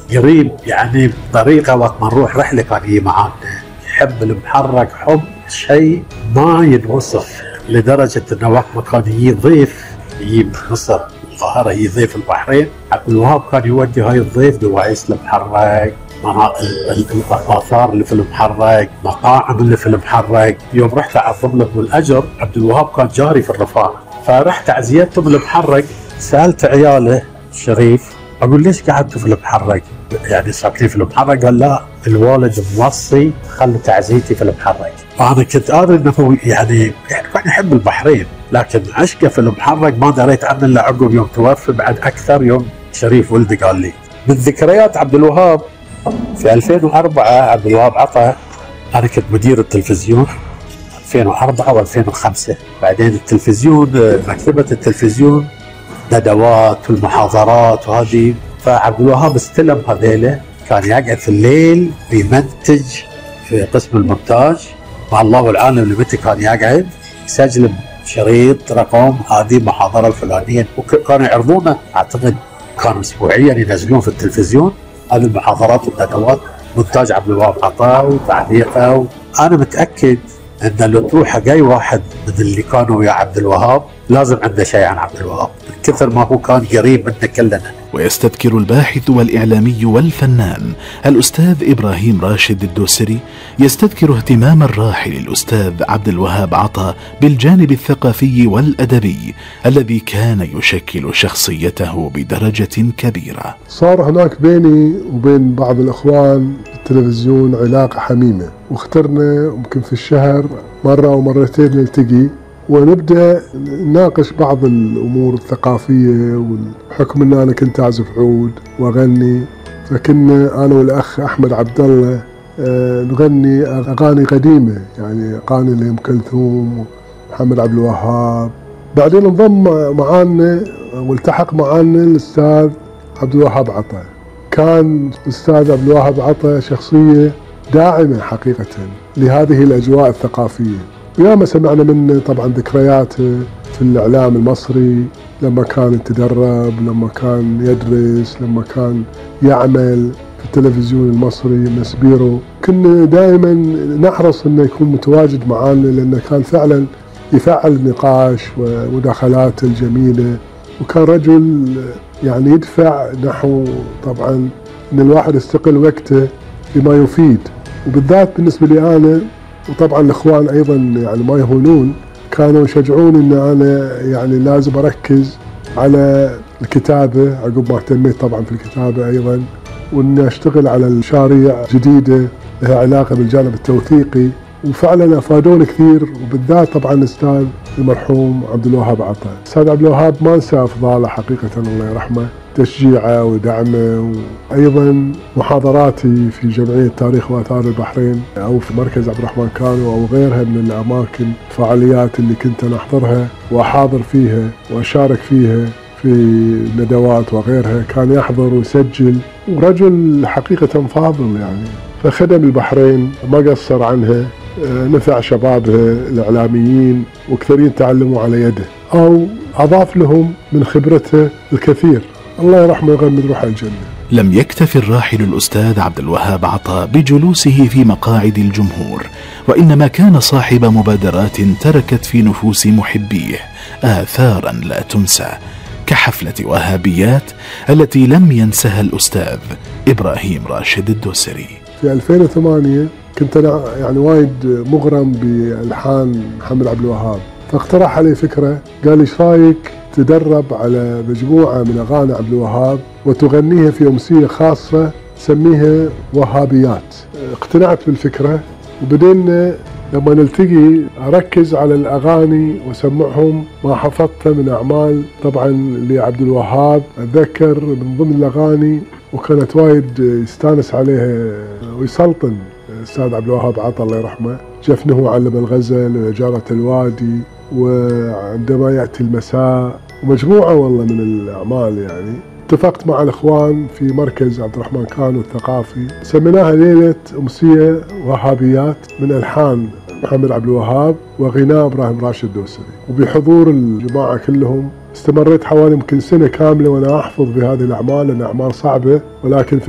قريب يعني بطريقة وقت ما نروح رحلة كان يجي معانا، يحب المحرق حب شيء ما ينوصف، لدرجة انه وقت ما كان يجي ضيف يجي من مصر القاهرة يجي ضيف البحرين، عبد الوهاب كان يودي هاي الضيف دواعيس المحرق، الآثار اللي في المحرق، مطاعم اللي في المحرق. يوم رحت أعظم له بالأجر، عبد الوهاب كان جاري في الرفاه، فرحت عزيته بالمحرق، سألت عياله شريف أقول ليش قعدتوا في المحرق؟ يعني ساكنين في المحرق؟ قال لا الوالد موصي خلي تعزيتي في المحرق. أنا كنت أدري أنه يعني كان يحب البحرين، لكن عشقه في المحرق ما دريت عنه إلا عقب يوم توفى، بعد أكثر يوم شريف ولدي قال لي. من ذكريات عبد الوهاب في 2004 عبد الوهاب عطا، أنا كنت مدير التلفزيون 2004 و2005، بعدين التلفزيون مكتبة التلفزيون ندوات والمحاضرات وهذه، فعبد الوهاب استلم هذيله، كان يقعد في الليل بيمنتج في قسم المونتاج مع الله والعالم لمتى كان يقعد يسجل شريط رقم هذه المحاضرة الفلانية، وكانوا يعرضونه أعتقد كانوا أسبوعيا ينزلون في التلفزيون هذه المحاضرات والندوات، مونتاج عبد الوهاب عطا وتعليقه. أنا متأكد أن لو تروح حق أي واحد من اللي كانوا ويا عبد الوهاب لازم عنده شيء عن عبد الوهاب، من كثر ما هو كان قريب منا كلنا. ويستذكر الباحث والإعلامي والفنان الأستاذ إبراهيم راشد الدوسري، يستذكر اهتمام الراحل الأستاذ عبد الوهاب عطا بالجانب الثقافي والأدبي الذي كان يشكل شخصيته بدرجة كبيرة. صار هناك بيني وبين بعض الإخوان بالتلفزيون علاقة حميمة، واخترنا ممكن في الشهر مرة أو مرتين نلتقي ونبدأ نناقش بعض الأمور الثقافية، والحكم أن أنا كنت أعزف عود وأغني، فكنا أنا والأخ أحمد عبد الله نغني أغاني قديمة، يعني أغاني لأم كلثوم ومحمد عبد الوهاب. بعدين انضم معانا والتحق معانا الأستاذ عبد الوهاب عطا. كان الأستاذ عبد الوهاب عطا شخصية داعمة حقيقة لهذه الأجواء الثقافية، وياما سمعنا منه طبعا ذكرياته في الإعلام المصري، لما كان يتدرب، لما كان يدرس، لما كان يعمل في التلفزيون المصري مسبيرو. كنا دائما نحرص انه يكون متواجد معانا، لانه كان فعلا يفعل النقاش ومداخلاته الجميلة، وكان رجل يعني يدفع نحو طبعا ان الواحد يستقل وقته بما يفيد، وبالذات بالنسبة لي أنا، وطبعا الإخوان أيضا يعني ما يهونون، كانوا يشجعون أن أنا يعني لازم أركز على الكتابة عقب ما اهتميت طبعا في الكتابة أيضا، وأني أشتغل على مشاريع جديدة لها علاقة بالجانب التوثيقي، وفعلا أفادوني كثير، وبالذات طبعا الأستاذ المرحوم عبد الوهاب عطا. الأستاذ عبد الوهاب ما انسى أفضاله حقيقة الله يرحمه، تشجيعه ودعمه، وأيضا محاضراتي في جمعية تاريخ وآثار البحرين أو في مركز عبد الرحمن كانو أو غيرها من الأماكن، الفعاليات اللي كنت أنا أحضرها وأحاضر فيها وأشارك فيها في ندوات وغيرها، كان يحضر ويسجل، ورجل حقيقة فاضل يعني، فخدم البحرين ما قصر عنها، نفع شبابها الإعلاميين وكثيرين تعلموا على يده، أو أضاف لهم من خبرته الكثير. الله يرحمه ويغمد روحه الجنة. لم يكتف الراحل الأستاذ عبد الوهاب عطا بجلوسه في مقاعد الجمهور، وإنما كان صاحب مبادرات تركت في نفوس محبيه آثارا لا تنسى، كحفلة وهابيات التي لم ينسها الأستاذ إبراهيم راشد الدوسري. في 2008 كنت أنا يعني وايد مغرم بألحان محمد عبد الوهاب، فاقترح علي فكرة، قال لي ايش رايك تدرب على مجموعة من أغاني عبد الوهاب وتغنيها في أمسية خاصة تسميها وهابيات. اقتنعت بالفكرة، وبدينا لما نلتقي أركز على الأغاني وسمعهم ما حفظته من أعمال طبعا لعبد الوهاب. أتذكر من ضمن الأغاني وكانت وايد يستانس عليها ويسلطن الأستاذ عبد الوهاب عطا الله يرحمه، جفنه علم الغزل وجارة الوادي وعندما يأتي المساء، ومجموعة والله من الأعمال يعني. اتفقت مع الإخوان في مركز عبد الرحمن كانو الثقافي، سميناها ليلة أمسية وهابيات من ألحان محمد عبد الوهاب وغناء إبراهيم راشد الدوسري، وبحضور الجماعة كلهم. استمريت حوالي يمكن سنة كاملة وأنا أحفظ بهذه الأعمال، لأن أعمال صعبة، ولكن في